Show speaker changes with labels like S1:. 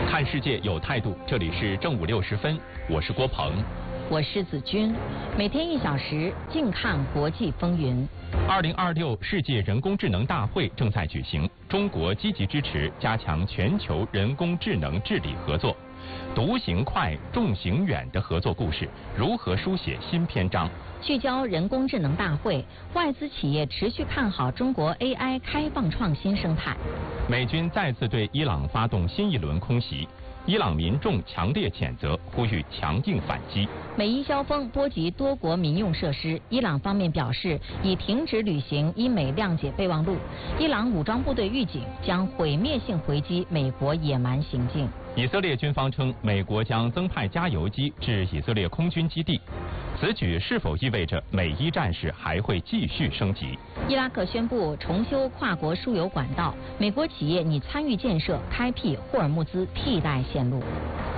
S1: 看世界有态度，这里是正午60分，我是郭鹏，
S2: 我是子君，每天1小时，静看国际风云。
S1: 2026世界人工智能大会正在举行，中国积极支持加强全球人工智能治理合作。独行快，众行远的合作故事如何书写新篇章？
S2: 聚焦人工智能大会，外资企业持续看好中国 AI 开放创新生态。
S1: 美军再次对伊朗发动新一轮空袭，伊朗民众强烈谴责，呼吁强硬反击。
S2: 美伊交锋波及多国民用设施，伊朗方面表示已停止履行伊美谅解备忘录。伊朗武装部队预警将毁灭性回击美国野蛮行径。
S1: 以色列军方称，美国将增派加油机至以色列空军基地。此举是否意味着美伊战事还会继续升级？
S2: 伊拉克宣布重修跨国输油管道，美国企业拟参与建设，开辟霍尔木兹替代线路。